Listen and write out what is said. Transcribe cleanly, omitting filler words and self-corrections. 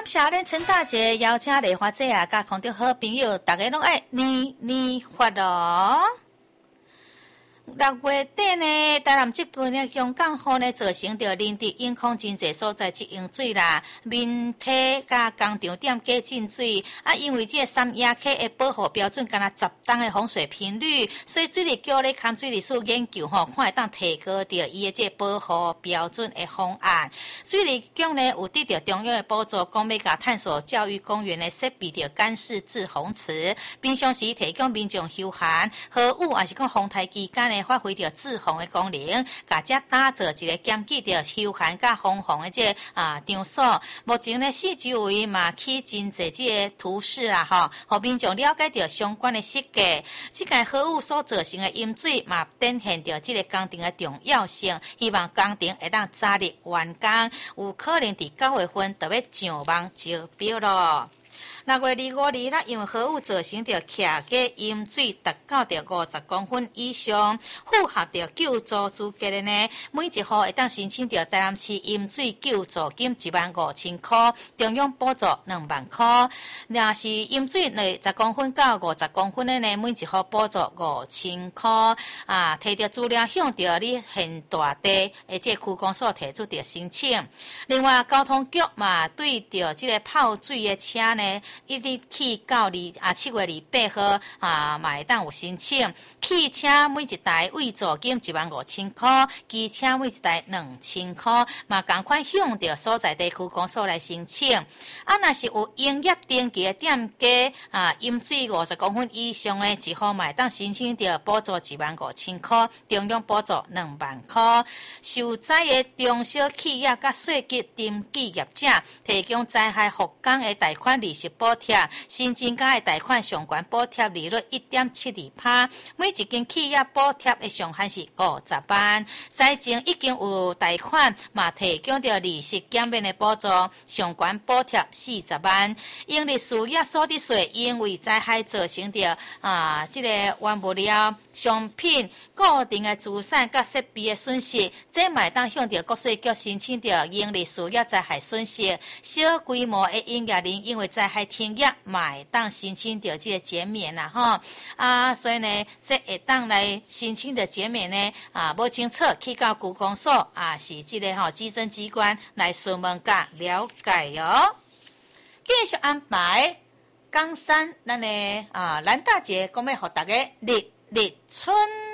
感谢咱陈大姐邀请丽花姐啊，甲空中好朋友，大家拢爱年发咯。6月底呢，台南这边的香港河呢，造成着林地影响真侪所在积用水啦，民体甲工厂点加进水啊，因为这个三亚溪的保护标准，敢若10档的洪水频率，所以水利局咧看水利署研究看会当提高着伊的这保护标准的方案。水利局呢有得到中央的补助，讲要甲探索教育公园的设备着干式滞洪池，平常时提供民众休闲、河舞，也是讲风台期间发挥着滞洪的功能，甲遮打造一个兼具着休闲甲防洪的这场所。目前呢，四周围嘛起真侪这个图示啦，互民众了解到相关的设计。这个河舞所造成的饮水嘛，展现着这个工程的重要性。希望工程会当早日完工，有可能伫9月份就要上网招标咯。6月25日啦，因为河雾造成着徛家饮水达到着50公分以上，符合着救助资格的呢，每一户会当申請着台南市饮水救助金15000塊，中央補助2萬塊。若是饮水內10公分到50公分的呢，每一戶補助5000塊。摕着資料向着你現大地的這區公所提出着申請。另外，交通局嘛對着這個泡水的車呢，一直去到7月28號嘛會當有申請。汽車每一台慰助金15000塊，機車每一台2000塊，嘛同款向着所在地區公所來申請。若是有營業登記的店家飲水50公分以上的，一戶嘛會當申請着補助15000塊，中央補助2萬塊。受災的中小企業甲稅籍登記業者提供災害復工的貸款利息補貼，新增加的貸款上懸補貼利率 1.72%， 每一間企業補貼的上限是50萬。財政已經有貸款嘛提供着利息減免的補助，上懸補貼40萬。營利事業所得稅因為災害造成着這個原物料、商品、固定的資產甲設備的損失，這嘛會當向着國稅局申請着營利事業災害損失。小規模的營業人因為災害停業嘛會當申請着這個減免啦所以呢，這會當來申請的減免呢無清楚去到區公所是這個稽徵機關來詢問甲了解哦。繼續安排江山咱的蘭大姐講要給大家日春